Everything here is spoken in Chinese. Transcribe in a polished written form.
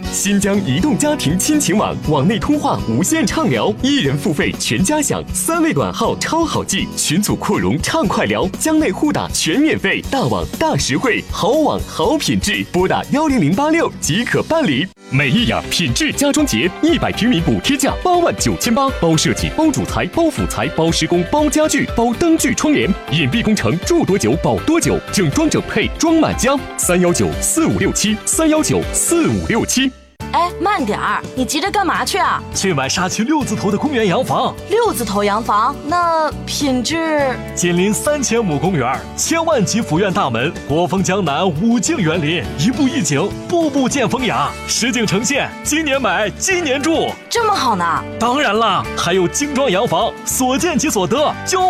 新疆移动家庭亲情网，网内通话无限畅聊，1人付费全家享，3位短号超好记，群组扩容畅快聊，疆内互打全免费，大网大实惠，好网好品质，拨打10086即可办理。美丽雅品质家装节100平米补贴价89800，包设计、包主材、包辅材、包施工、包家具、包灯具窗帘，隐蔽工程，住多久保多久，整装整配装满家。3194567，3194567。 哎，慢点儿！你急着干嘛去啊？ 去买沙区6字头的公园洋房。 6字头洋房，那品质？ 紧邻3000亩公园，1000万级府院大门，国风江南5境园林，一步一景，步步见风雅，实景呈现。今年买，今年住， 这么好呢？ 当然啦，还有精装洋房，所见即所得，就